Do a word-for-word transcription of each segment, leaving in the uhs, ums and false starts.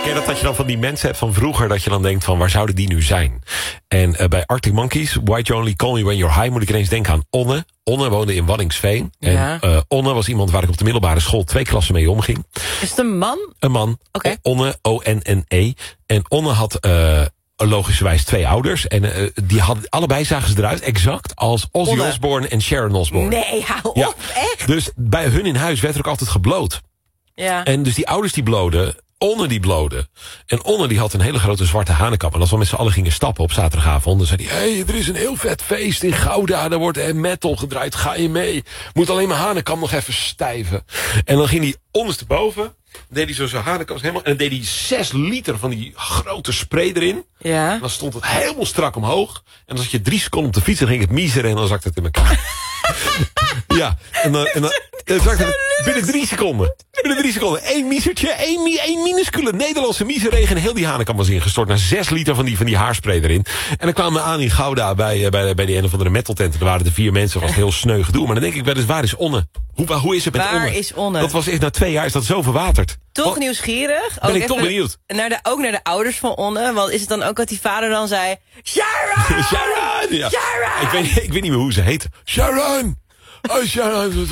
Ken je dat, dat je dan van die mensen hebt van vroeger, dat je dan denkt van waar zouden die nu zijn? En uh, bij Arctic Monkeys, Why You Only Call Me When You're High, moet ik ineens denken aan Onne. Onne woonde in Waddinxveen. Ja. En uh, Onne was iemand waar ik op de middelbare school twee klassen mee omging. Is het een man? Een man. Oké. Onne, O N N E. En Onne had uh, logischerwijs twee ouders. En uh, die hadden, allebei zagen ze eruit exact als Ozzy Onne. Osbourne en Sharon Osbourne. Nee, hou op, Ja. echt? Dus bij hun in huis werd er ook altijd gebloot. Ja. En dus die ouders die bloden, Onne die blode. En Onne die had een hele grote zwarte hanenkap. En als we met z'n allen gingen stappen op zaterdagavond, dan zei hij, hé, hey, er is een heel vet feest in Gouda. Daar wordt er metal gedraaid, ga je mee? Moet alleen mijn hanenkam nog even stijven. En dan ging hij ondersteboven, deed hij zo zijn hanenkam helemaal, en dan deed hij zes liter van die grote spray erin. Ja. En dan stond het helemaal strak omhoog. En dan zat je drie seconden op de fiets en ging het miezeren en dan zakte het in elkaar. Ja, en dan, en dan, dan zakte het binnen drie seconden. Binnen drie seconden. Eén miezertje, één, mi- één minuscule Nederlandse miezerregen. En heel die hanenkam was ingestort naar zes liter van die, van die haarspray erin. En dan kwamen we aan in Gouda bij, bij, bij die een of andere metaltent. Er waren er vier mensen, was heel sneu gedoe. Maar dan denk ik wel eens, waar is Onne? Hoe, hoe is het met Waar Onne? is Onne? Dat was echt na twee jaar is dat zo verwaterd. Toch Wat- nieuwsgierig? Ben Ook ik toch even benieuwd. Naar de, ook naar de ouders van Onne. Want is het dan ook dat die vader dan zei... Sharon! Sharon! Ja. Sharon! Ik, weet, ik weet niet meer hoe ze heet. Sharon! Oh, Sharon!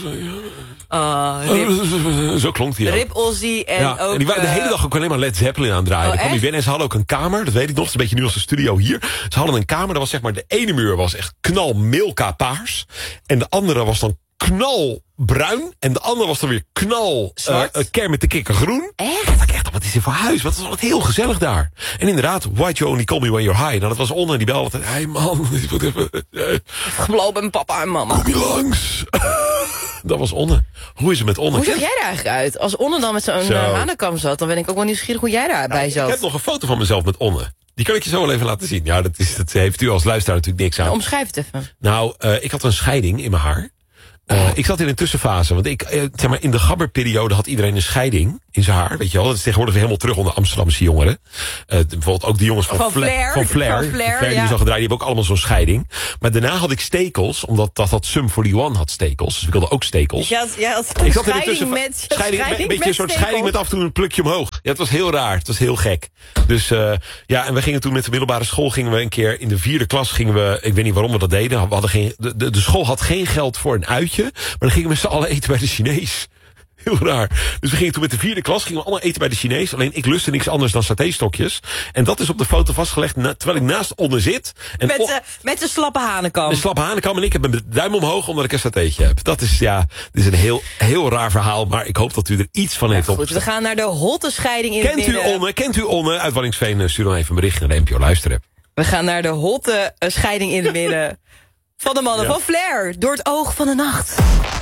Oh, Rip, Zo klonk die ook. Rip Ozzy en Ja, ook... en die waren de eh, hele dag ook alleen maar Led Zeppelin aan het draaien. Oh, Dan kwam die echt? binnen en ze hadden ook een kamer, dat weet ik nog. Het is een beetje nu als de studio hier. Ze hadden een kamer, dat was zeg maar, de ene muur was echt knal Milka paars. En de andere was dan knal bruin. En de andere was dan weer knal Zwart? uh, Kermit de Kikker groen. Echt? Ja, ik echt, wat is dit voor huis? Wat was altijd heel gezellig daar. En inderdaad, Why You Only Call Me When You're High. Nou, dat was Onne, die belde altijd. Hé hey man, ik moet even, eh, Geblopen met papa en mama. kom je langs? Dat was Onne. Hoe is het met Onne? Hoe zag jij er eigenlijk uit? Als Onne dan met zo'n Zo. uh, hanenkam zat... dan ben ik ook wel nieuwsgierig hoe jij daarbij Ik zat. heb nog een foto van mezelf met Onne. Die kan ik je zo wel even laten zien. Ja, dat, is, dat heeft u als luisteraar natuurlijk niks aan. Omschrijf het even. Nou, uh, ik had een scheiding in mijn haar. Uh, ik zat in een tussenfase. Want ik, uh, zeg maar, in de gabberperiode had iedereen een scheiding in zijn haar. Weet je wel, dat is tegenwoordig weer helemaal terug onder Amsterdamse jongeren. Uh, bijvoorbeeld ook die jongens van, Van Fla- Flair. Van Flair. Van Flair, die ja. is al gedraaid, die hebben ook allemaal zo'n scheiding. Maar daarna had ik stekels, omdat dat, dat Sum eenenveertig had stekels. Dus ik wilde ook stekels. Dus jij had, jij had een Ik zat in een scheiding tussen, met... scheiding, scheiding een beetje met een soort stekels. scheiding met af en toe een plukje omhoog. Ja, het was heel raar. Het was heel gek. Dus uh, ja, en we gingen toen met de middelbare school gingen we een keer in de vierde klas gingen we, ik weet niet waarom we dat deden. We hadden geen, de, de, de school had geen geld voor een uitje, maar dan gingen we met z'n allen eten bij de Chinees. Heel raar. Dus we gingen toen met de vierde klas, gingen we allemaal eten bij de Chinees. Alleen ik lustte niks anders dan satéstokjes. En dat is op de foto vastgelegd na, terwijl ik naast onder zit. En Met, o- de, met de slappe hanenkam. een slappe hanenkam en ik heb mijn duim omhoog omdat ik een satéetje heb. Dat is, ja, dit is een heel, heel raar verhaal, maar ik hoop dat u er iets van heeft Goed, we opgestaan. gaan naar de hotte scheiding in Kent het u midden. Onne? Kent u Onne uit Waddinxveen? Stuur dan even een bericht naar de N P O Luisteren. We gaan naar de hotte eh, scheiding in het midden van de mannen Ja. van Flair. Door het oog van de nacht.